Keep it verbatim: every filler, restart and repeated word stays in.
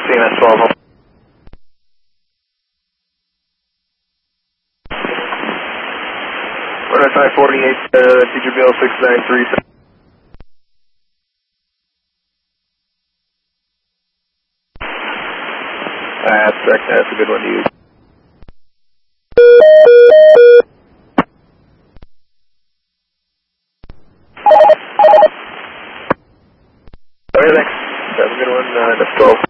C M S twelve. Runway five forty-eight, uh, Teacher Bill six nine three seven. That's correct, that's a good one to use. Okay, thanks. That's a good one, uh, that's twelve.